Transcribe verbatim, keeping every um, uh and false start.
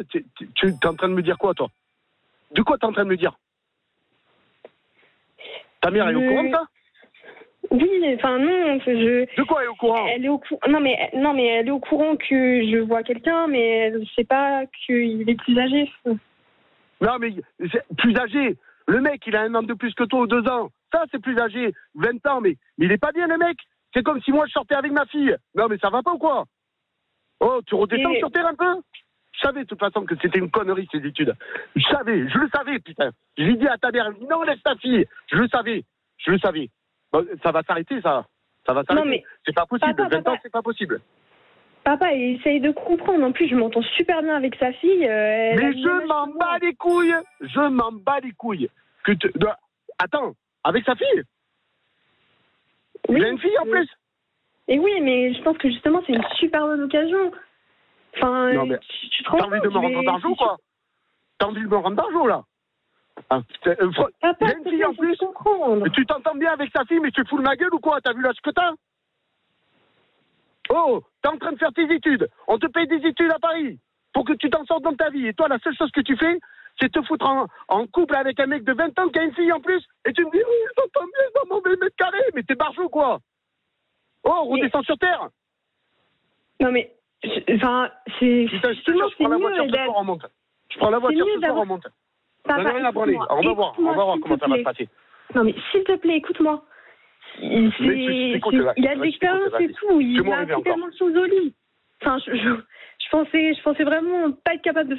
tu, tu es en train de me dire quoi, toi? De quoi tu es en train de me dire? Ta mère, elle est au courant de ça? Oui, enfin non, je... De quoi elle est au courant? Elle est au courant. Non mais non mais elle est au courant que je vois quelqu'un, mais elle ne sait pas qu'il est plus âgé. Non mais plus âgé. Le mec, il a un an de plus que toi ou deux ans. Ça, c'est plus âgé. vingt ans, mais, mais il est pas bien, le mec. C'est comme si moi, je sortais avec ma fille. Non mais ça va pas ou quoi? Oh, tu redescends Et... sur terre un peu? Je savais de toute façon que c'était une connerie, ces études. Je savais, je le savais, putain. Je l'ai dit à ta mère, elle me dit, non, laisse ta fille. Je le savais, je le savais. Bon, ça va s'arrêter, ça. Ça va s'arrêter. Mais... C'est pas possible. Papa, vingt papa... ans, c'est pas possible. Papa, essaye de comprendre. En plus, je m'entends super bien avec sa fille. Euh, Mais je m'en bats les couilles. Je m'en bats les couilles. Que te... de... Attends, avec sa fille? Oui, il a une fille en plus? Et oui, mais je pense que justement, c'est une super bonne occasion. Enfin, non, mais tu, tu te rends t'as envie de me rendre d'argent, quoi? T'as envie de me rendre d'argent, là? Ah, euh, faut... Papa, il y a une fille en plus. Mais tu t'entends bien avec sa fille, mais tu te fous de ma gueule ou quoi? T'as vu l'âge que t'as? Oh, t'es en train de faire tes études. On te paye des études à Paris pour que tu t'en sortes dans ta vie. Et toi, la seule chose que tu fais, c'est te foutre en, en couple avec un mec de vingt ans qui a une fille en plus. Et tu me dis, oui, j'entends bien dans mon vingt mètres carrés. Mais t'es barjot, quoi? Oh, redescends mais... sur terre. Non, mais, enfin, c'est... Putain, je te jure, je prends la voiture ce soir, on monte. Je prends la voiture ce soir, on monte. J'en ai rien à branler. On va voir, on va voir comment ça va se passer. Non, mais s'il te plaît, écoute-moi. Il, c'est, c'est, il a de l'expérience et tout. Il a fait tellement de choses au lit. Enfin, je, je, je, pensais, je pensais vraiment pas être capable de